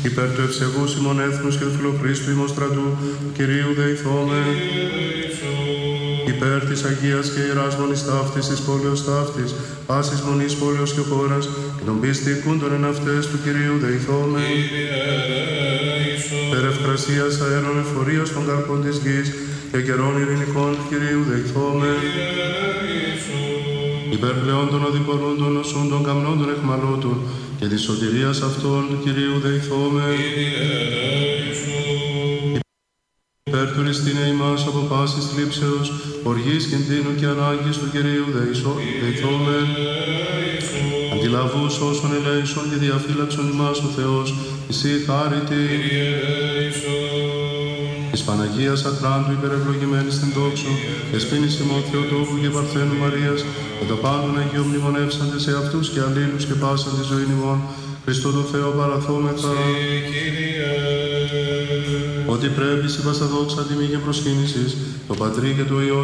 Υπέρ του ευσεβούς ημών έθνους και του φιλοχρίστου ημών στρατού, του Κυρίου δεηθώμε. Υπέρ της Αγίας και Ιεράς Μονής Ταύτης, της πόλεως Ταύτης, πάσης μονής πόλεως και χώρας, και των πιστικούντων εν αυτές του Κυρίου δεηθώμε. Υπέρ ευκρασίας αέρων εφορίας των καρπών της γης, και καιρών ειρηνικών του Κυρίου δεηθώμε. Υπέρ πλεόν των οδηπορούντων νοσούν των καμνών των εχμαλώτων, και της σωτηρίας αυτών του Κυρίου δεηθώμε. Υπέρ του ρηστήνε ημάς από πάσης θλίψεως, οργής, κινδύνου και ανάγκης του Κυρίου δεηθώμε. Αντιλαβούς όσων ελέησον και διαφύλαξον ημάς ο Θεός, εσύ χάρητη. Της Παναγίας Ατράντου υπερευλογημένης στην δόξο, εσπίνης ημών Θεοτόκου και Παρθένου Μαρίας, και το πάντων Αγίου μνημονεύσαντε σε αυτούς και αλλήλους και πάσαν τη ζωή ημών, Χριστό το Θεό παραθόμεθα. Ότι πρέπει συμπασταδόξα τιμή και προσκύνησης, το Πατρί και το Υιό